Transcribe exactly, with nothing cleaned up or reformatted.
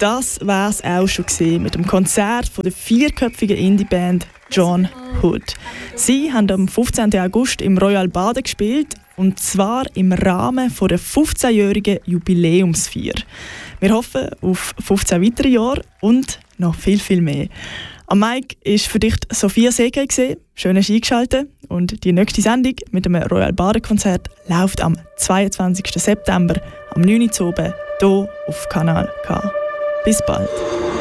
das war es auch schon gewesen mit dem Konzert von der vierköpfigen Indie-Band John Hood. Sie haben am fünfzehnten August im Royal Baden gespielt, und zwar im Rahmen von der fünfzehnjährigen Jubiläumsfeier. Wir hoffen auf fünfzehn weitere Jahre und noch viel, viel mehr. Am Mic war für dich Sophia Seegey. Schön, dass du eingeschaltet. Und die nächste Sendung mit dem Royal Baden Konzert läuft am zweiundzwanzigsten September am neun Uhr oben hier auf Kanal K. Bis bald.